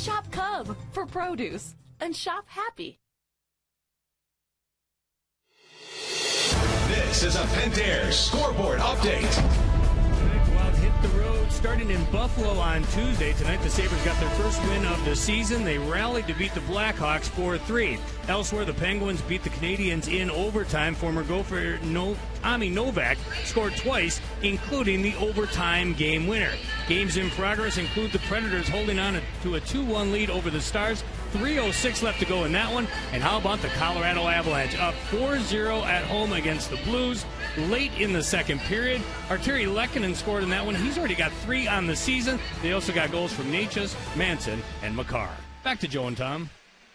Shop Cub for produce and shop happy. This is a Pentair scoreboard update. Wild hit the road starting in Buffalo on Tuesday. Tonight the Sabres got their first win of the season. They rallied to beat the Blackhawks 4-3. Elsewhere, the Penguins beat the Canadiens in overtime. Former Gopher Tommy Novak scored twice, including the overtime game winner. Games in progress include the Predators holding on to a 2-1 lead over the Stars. 3:06 left to go in that one. And how about the Colorado Avalanche? Up 4-0 at home against the Blues late in the second period. Arturi Lehkonen scored in that one. He's already got 3 on the season. They also got goals from Necas, Manson, and Makar. Back to Joe and Tom.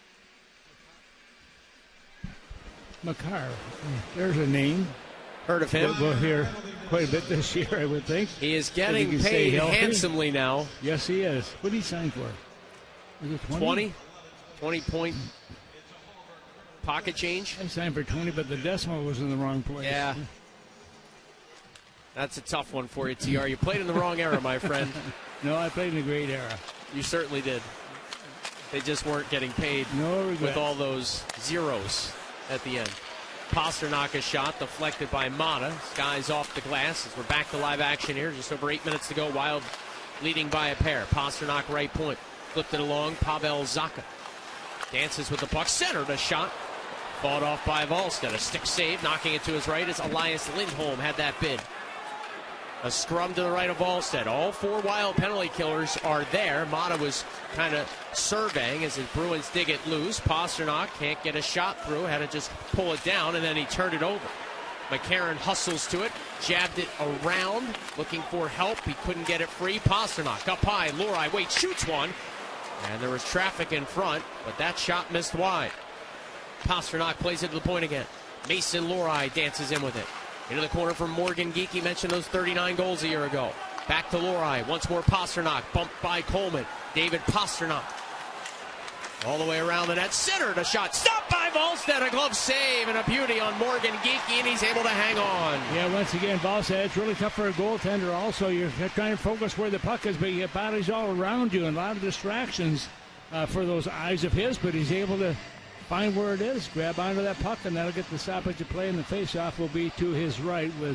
Makar, there's a name. Heard of him? We'll hear quite a bit this year, I would think. He is getting paid handsomely now. Yes, he is. What did he sign for? Was it 20? 20-point pocket change. I signed for 20, but the decimal was in the wrong place. Yeah. That's a tough one for you, TR. You played in the wrong era, my friend. No, I played in a great era. You certainly did. They just weren't getting paid with all those zeros at the end. Pastrnak a shot deflected by Mata. Skies off the glass as we're back to live action here. Just over 8 minutes to go. Wild leading by a pair. Pastrnak right point. Flipped it along. Pavel Zacha dances with the puck. Centered a shot. Fought off by Wallstedt. A stick save. Knocking it to his right as Elias Lindholm had that bid. A scrum to the right of Wallstedt. All 4 Wild penalty killers are there. Mata was kind of surveying as the Bruins dig it loose. Pastrnak can't get a shot through. Had to just pull it down, and then he turned it over. McCarron hustles to it. Jabbed it around, looking for help. He couldn't get it free. Pastrnak up high. Lohrei waits, shoots one. And there was traffic in front, but that shot missed wide. Pastrnak plays it to the point again. Mason Lohrei dances in with it. Into the corner from Morgan Geekie. Mentioned those 39 goals a year ago. Back to Lohrei. Once more Pastrnak. Bumped by Coleman. David Pastrnak. All the way around the net. Centered a shot. Stopped by Wallstedt. A glove save and a beauty on Morgan Geekie, and he's able to hang on. Yeah, once again, Wallstedt, it's really tough for a goaltender also. You're trying to focus where the puck is, but you get bodies all around you and a lot of distractions for those eyes of his, but he's able to find where it is, grab onto that puck, and that'll get the stoppage of play, and the face-off will be to his right with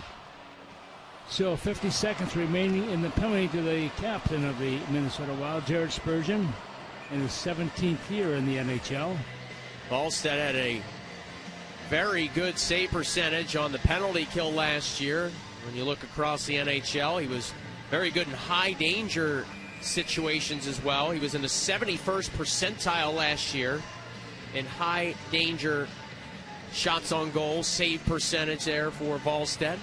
still 50 seconds remaining in the penalty to the captain of the Minnesota Wild, Jared Spurgeon, in his 17th year in the NHL. Wallstedt had a very good save percentage on the penalty kill last year. When you look across the NHL, he was very good in high-danger situations as well. He was in the 71st percentile last year in high danger shots on goal, save percentage there for Wallstedt.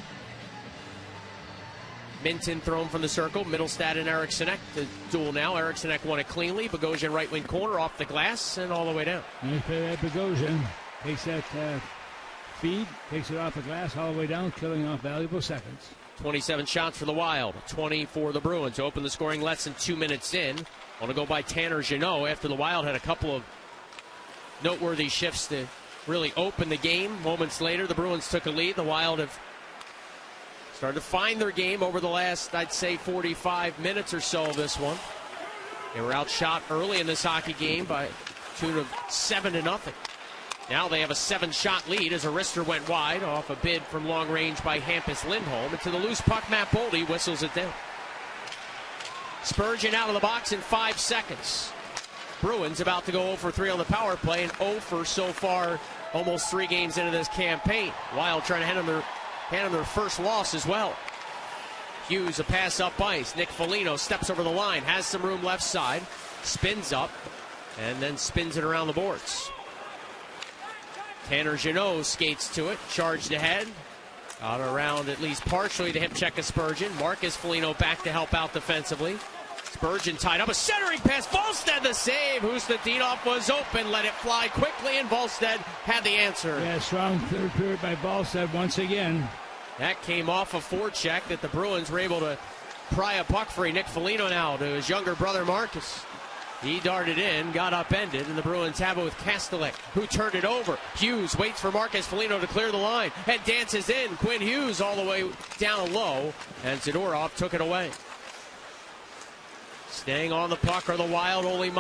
Minton thrown from the circle. Middlestad and Eriksson Ek, the duel now. Eriksson Ek won it cleanly. Bogosian right wing corner off the glass and all the way down. Nice play by Bogosian. Takes that feed, takes it off the glass all the way down, killing off valuable seconds. 27 shots for the Wild, 20 for the Bruins. Open the scoring less than 2 minutes in. Want to go by Tanner Jeannot after the Wild had a couple of noteworthy shifts to really open the game. Moments later, the Bruins took a lead. The Wild have started to find their game over the last, I'd say, 45 minutes or so of this one. They were outshot early in this hockey game by a tune of 7-0. Now they have a 7-shot lead as Arister went wide off a bid from long range by Hampus Lindholm. And to the loose puck, Matt Boldy whistles it down. Spurgeon out of the box in 5 seconds. Bruins about to go 0 for 3 on the power play and 0 for so far almost 3 games into this campaign. Wild trying to hand them their first loss as well. Hughes a pass up ice. Nick Foligno steps over the line, has some room left side, spins up, and then spins it around the boards. Tanner Jeannot skates to it, charged ahead. Got around at least partially to hip check of Spurgeon. Marcus Foligno back to help out defensively. Spurgeon tied up a centering pass. Wallstedt the save. Hustadinov was open, let it fly quickly, and Wallstedt had the answer. Yeah, strong third period by Wallstedt once again. That came off a forecheck that the Bruins were able to pry a puck free. Nick Foligno now to his younger brother Marcus. He darted in, got upended, and the Bruins have it with Kastelek, who turned it over. Hughes waits for Marcus Foligno to clear the line and dances in. Quinn Hughes all the way down low, and Zadorov took it away. Staying on the puck are the Wild. Only